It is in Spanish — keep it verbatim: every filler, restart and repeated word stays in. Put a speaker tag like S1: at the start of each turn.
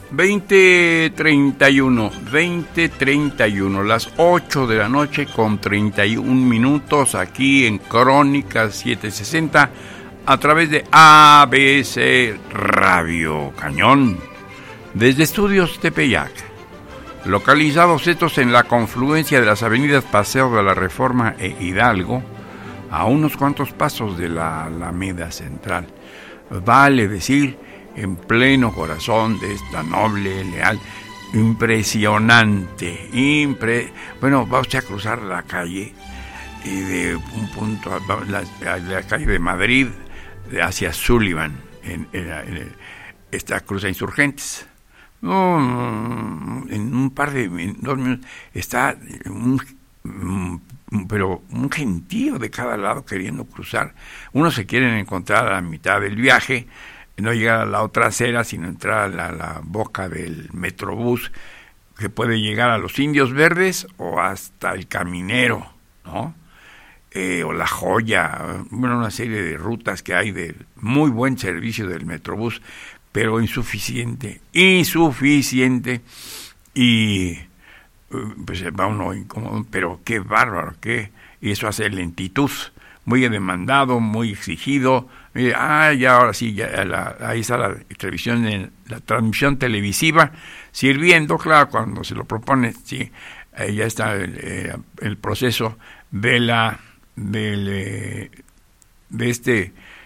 S1: veinte treinta y uno, veinte treinta y uno, las ocho de la noche con treinta y un minutos aquí en Crónica setecientos sesenta a través de A B C Radio Cañón, desde Estudios Tepeyac, localizados estos en la confluencia de las avenidas Paseo de la Reforma e Hidalgo, a unos cuantos pasos de la Alameda Central. Vale decir, en pleno corazón de esta noble, leal, impresionante, impre... bueno, va usted a cruzar la calle y de un punto a la, a la calle de Madrid hacia Sullivan, en, en, en esta cruza Insurgentes. No, en un par de en dos minutos está un, un, pero un gentío de cada lado queriendo cruzar. Unos se quieren encontrar a la mitad del viaje, no llegar a la otra acera, sino entrar a la, la boca del Metrobús, que puede llegar a los Indios Verdes o hasta el Caminero, ¿no? Eh, o La Joya, bueno, una serie de rutas que hay de muy buen servicio del Metrobús, pero insuficiente, insuficiente, y pues va uno incómodo, pero qué bárbaro, qué, y eso hace lentitud, muy demandado, muy exigido. Ah, ya ahora sí, ya la, ahí está la televisión, la transmisión televisiva sirviendo, claro, cuando se lo propone, sí, eh, ya está el, el proceso de la del, de este